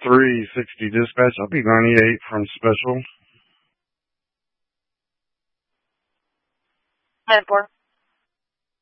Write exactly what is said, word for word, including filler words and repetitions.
three sixty dispatch. I'll be ninety-eight from special. ten four.